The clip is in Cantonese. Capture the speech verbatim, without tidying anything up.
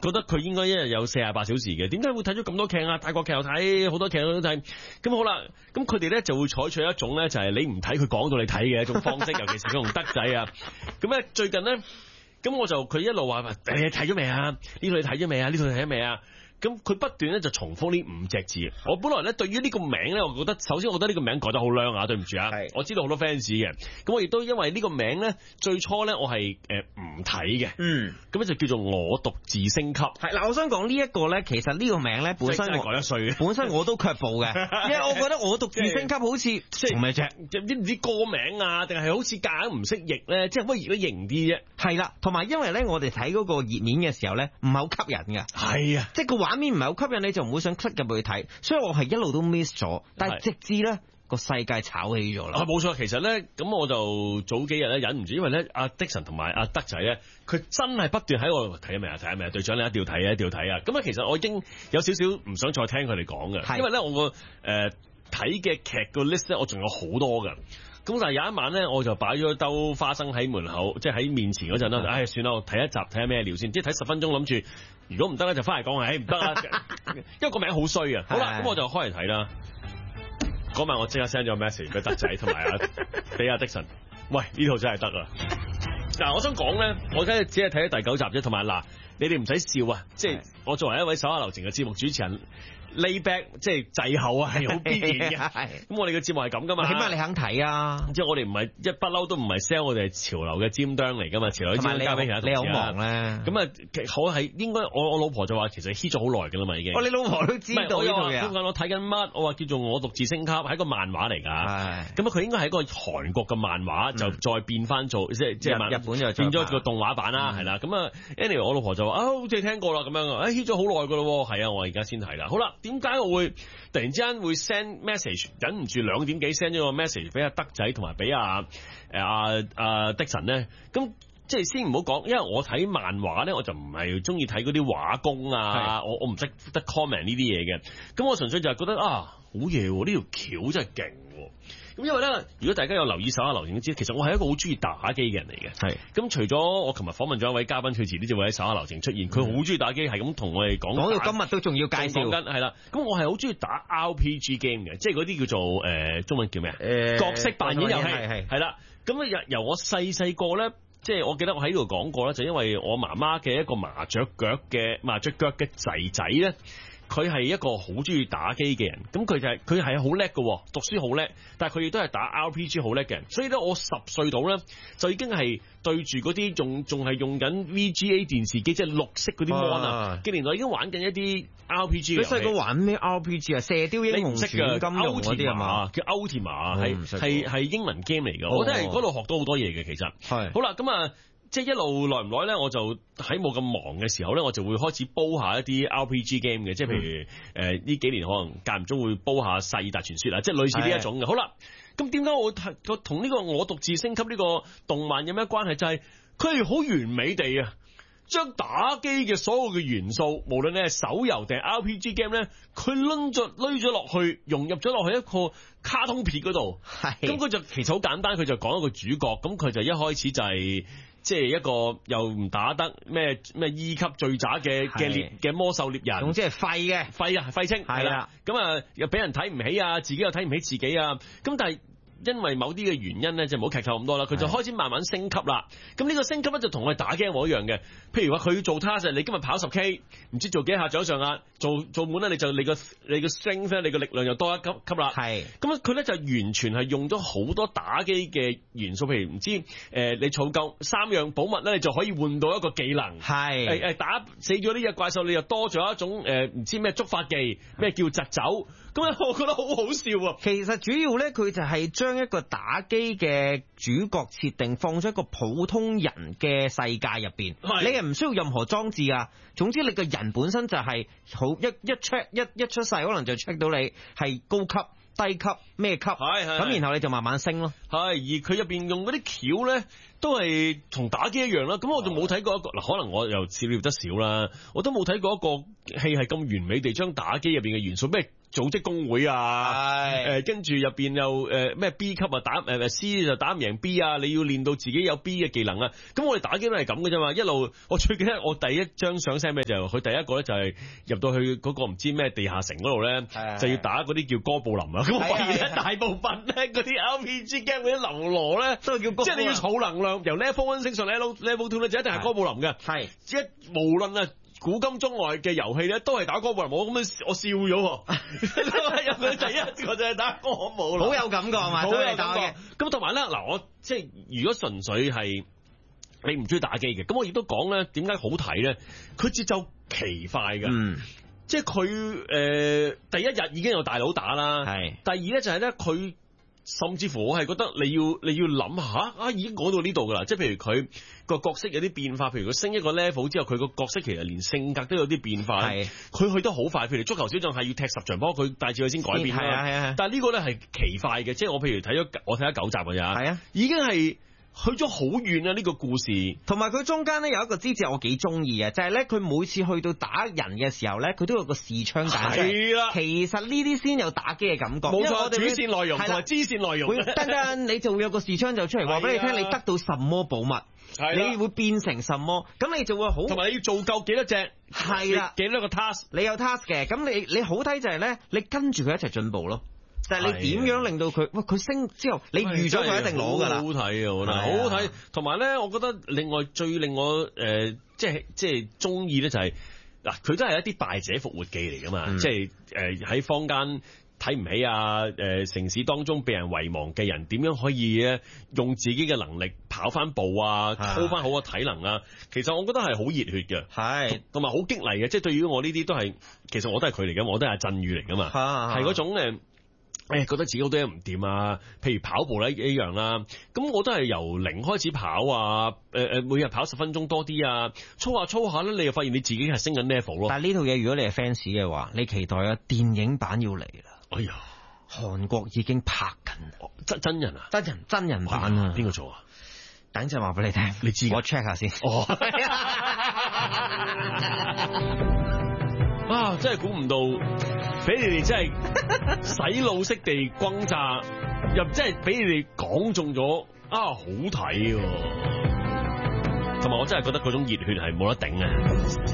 覺得佢應該一日有四十八小時嘅，點解會睇咗咁多劇啊？泰國劇又睇，好多劇都睇。咁好啦，咁佢哋咧就會採取一種咧，就係你唔睇佢講到你睇嘅一種方式，尤其是佢同德仔啊。咁咧最近咧，咁我就佢一路話：誒睇咗未啊？呢套你睇咗未啊？呢套睇咗未啊？咁佢不斷咧就重複呢五隻字。我本來咧對於呢個名咧，我覺得首先我覺得呢個名改得好靚啊，對唔住啊，我知道好多 fans 嘅。咁我亦都因為呢個名咧，最初咧我係誒唔睇嘅。嗯，咁咧就叫做我獨自升級。 係嗱，我想講呢一個咧，其實呢個名咧本身我改一歲嘅， 本身我都卻步嘅，因為我覺得我獨自升級好似即係咩啫？ 唔知歌名啊，定係好似夾硬唔識譯咧？即係可以譯得型啲啫。 係啦，同埋因為咧，我哋睇嗰個頁面嘅時候咧，唔係好吸引嘅。 係啊， 即係個畫面唔係好吸引，你就唔會想 click 入去睇，所以我係一路都 miss 咗。但係直至咧個世界炒起咗啦。 啊，冇錯，其實咧咁我就早幾日咧忍唔住，因為咧阿 Dixon 同埋阿德仔咧，佢真係不斷喺度睇未啊睇未啊，隊長你一定要睇啊一定要睇啊！咁啊，其實我已經有少少唔想再聽佢哋講嘅，因為咧我個誒睇嘅劇個 list 咧，我仲有好多㗎。咁但係有一晚咧，我就擺咗兜花生喺門口，即係喺面前嗰陣啦。唉、哎，算啦，我睇一集睇下咩料先，即係睇十分鐘，諗住如果唔得咧就翻嚟講。唉，唔得啦，因為個名好衰啊。好啦，咁我就開嚟睇啦。嗰晚我即刻 send 咗 message 俾德仔同埋阿俾阿 Dixon，喂，呢套真係得啊！嗱，我想講咧，我真係只係睇咗第九集啫，同埋嗱，你哋唔使笑啊，即係我作為一位手下留情嘅節目主持人。lay back 即係滯後啊，係好必然嘅。咁我哋嘅節目係咁噶嘛， 起碼你肯睇啊。 即係我哋唔係一不嬲都唔係 sell 我哋係潮流嘅尖端嚟噶嘛，潮流尖端交俾其他同事。 你好忙咧。 咁啊，好係應該我我老婆就話其實 hit 咗好耐噶啦嘛已經。 哦，你老婆都知道呢套嘢。 我睇緊乜？我話叫做我獨自升級，係一個漫畫嚟㗎。咁啊，佢應該係一個韓國嘅漫畫，就再變翻做即係即係日本就變咗個動畫版啦，係啦。咁啊，anyway 我老婆就話啊，好似聽過啦咁樣啊，誒 hit 咗好耐㗎咯。係啊，我而家先睇啦。好啦，點解我會突然之間會 send message，忍唔住兩點幾 send 咗個 message 俾阿德仔同埋俾阿誒阿阿的神咧？咁即係先唔好講，因為我睇漫畫咧，我就唔係中意睇嗰啲畫工啊，我我唔識得 comment 呢啲嘢嘅。咁我純粹就係覺得啊，好嘢喎！呢條橋真係勁喎。咁因為咧，如果大家有留意手下留情都知，其實我係一個好中意打機嘅人嚟嘅。係咁，除咗我琴日訪問咗一位嘉賓，佢遲啲就會喺手下留情出現。佢好中意打機，係咁同我哋講。講到今日都仲要介紹緊， 係啦。咁我係好中意打 R P G game 嘅，即係嗰啲叫做誒、呃、中文叫咩啊？誒、呃、角色扮演遊戲係係啦。咁啊由由我細細個咧，即係我記得我喺呢度講過咧，就因為我媽媽嘅一個麻雀腳嘅麻雀腳嘅仔仔咧。佢係一個好中意打機嘅人，咁佢就係佢係好叻嘅，讀書好叻，但係佢亦都係打 R P G 好叻嘅人。所以咧，我十歲到咧就已經係對住嗰啲仲仲係用緊 V G A 電視機，即係綠色嗰啲 mon 啊嘅年代，已經玩緊一啲 R P G 嘅遊戲。你細個玩咩 R P G 啊？射雕英雄傳金庸嗰啲啊嘛？叫 Ultima，係係係英文 game 嚟嘅。我真係嗰度學到好多嘢嘅，其實係。好啦，咁啊。即係一路耐唔耐咧，我就喺冇咁忙嘅時候咧，我就會開始煲下一啲 R P G game 嘅，即係譬如誒呢、嗯呃、幾年可能間唔中會煲下《薩爾達傳說》啊，即係類似呢一種嘅。好啦，咁點解我同呢個我獨自升級呢個動漫有咩關係？就係佢係好完美地啊，將打機嘅所有嘅元素，無論你係手遊定係 R P G game 咧，佢攆咗攆咗落去，融入咗落去一個卡通片嗰度。係，咁佢就其實好簡單，佢就講一個主角，咁佢就一開始就係、是。即係一個又唔打得咩咩 E 級最渣嘅嘅獵嘅魔獸獵人，總之係廢嘅廢啊廢青係啦，咁啊又俾人睇唔起啊，自己又睇唔起自己啊，咁但係因為某啲嘅原因咧，就唔好劇透咁多啦，佢就開始慢慢升級啦。咁呢個升級咧就同我哋打機一模一樣嘅。譬如話佢做 task，你今日跑十 K， 唔知做幾下掌上壓，做做滿咧你就你個你個 strength 你個力量又多一級級啦。係，咁佢咧就完全係用咗好多打機嘅元素，譬如唔知誒、呃、你儲夠三樣寶物咧，你就可以換到一個技能。係誒誒打死咗呢隻怪獸，你又多咗一種誒唔、呃、知咩觸發技，咩叫疾走。咁咧我覺得好好笑啊。其實主要咧佢就係將一個打機嘅主角設定放咗一個普通人嘅世界入邊，你係唔需要任何裝置啊。總之你個人本身就係好一一 check 一一出世可能就 check 到你係高級低級咩級，係係咁然後你就慢慢升咯。係而佢入邊用嗰啲橋咧都係同打機一樣啦。咁我就冇睇過一個嗱，可能我又涉獵得少啦，我都冇睇過一個戲係咁完美地將打機入邊嘅元素咩組織工會啊，誒跟住入邊又誒咩 B 級啊打誒 C 就打唔贏 B 啊，你要練到自己有 B 嘅技能啊。咁我哋打機都係咁嘅啫嘛，一路我最記得我第一張相 send 咩就係佢第一個咧就係入到去嗰個唔知咩地下城嗰度咧，就要打嗰啲叫哥布林啊。咁我發現咧大部分咧嗰啲 R P G game 嗰啲流羅咧都係叫哥布林，即係你要儲能量，由 level one 升上 level level two 咧就一定係哥布林嘅。係即係無論啊古今中外嘅遊戲咧都係打哥布林，我咁樣我笑咗喎，入去第一個就係打哥布林， 好有感覺係嘛？ 好有感覺。咁同埋咧嗱，我即係如果純粹係你唔中意打機嘅，咁我亦都講咧點解好睇咧？佢節奏奇快㗎，嗯，即係佢誒第一日已經有大佬打啦，係。第二咧就係咧佢。甚至乎我係覺得你要你要諗下啊，已經講到呢度㗎啦，即係譬如佢個角色有啲變化，譬如佢升一個 level 之後，佢個角色其實連性格都有啲變化，係佢去得好快。譬如足球小將係要踢十場波，佢大致佢先改變啦，係啊係啊。但係呢個咧係奇快嘅，即係我譬如睇咗我睇咗九集㗎咋，係啊，已經係。去咗好遠啊！呢個故事， 同埋佢中間咧有一個枝節我幾中意嘅，就係咧佢每次去到打人嘅時候咧，佢都有個視槍彈出嚟。係啦，其實呢啲先有打機嘅感覺。冇錯，主線內容同埋支線內容。會噔噔，你就會有個視槍就出嚟話俾你聽，你得到什麼寶物，你會變成什麼，咁你就會好。同埋你要做夠幾多隻？係啦，幾多個 task？你有 task 嘅，咁你你好睇就係咧，你跟住佢一齊進步咯。但係你點樣令到佢？喂，佢升之後，你預咗佢一定攞㗎啦。好睇啊，我覺得好好睇。同埋咧，我覺得另外最令我誒、呃，即係即係中意咧，就係嗱，佢都係一啲敗者復活記嚟㗎嘛。嗯、即係誒喺坊間睇唔起啊，誒、呃、城市當中被人遺忘嘅人，點樣可以咧用自己嘅能力跑翻步啊，操翻好嘅體能啊？其實我覺得係好熱血嘅，係同埋好激勵嘅。即係對於我呢啲都係，其實我都係佢嚟㗎，我都係振宇嚟㗎嘛，係嗰種誒。誒，覺得自己好多嘢唔掂啊，譬如跑步咧一樣啦，咁我都係由零開始跑啊，誒誒，每日跑十分鐘多啲啊，操下操下咧，你又發現你自己係升緊 level 咯。但係呢套嘢，如果你係 fans 嘅話，你期待啊電影版要嚟啦。哎呀，韓國已經拍緊真真人啊，真人真人版啊，邊個做啊？等陣話俾你聽，你知我 check 下先。哦，啊，真係估唔到，俾你哋真係洗腦式地轟炸，又真係俾你哋講中咗，啊，好睇喎！同埋我真係覺得嗰種熱血係冇得頂啊！